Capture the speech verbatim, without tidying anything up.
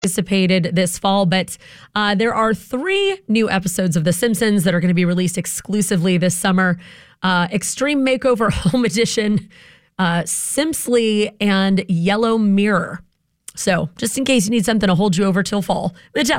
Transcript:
anticipated this fall, but uh, there are three new episodes of The Simpsons that are going to be released exclusively this summer. Uh, Extreme Makeover Home Edition, uh, Simpsly, and Yellow Mirror. So just in case you need something to hold you over till fall, Mitch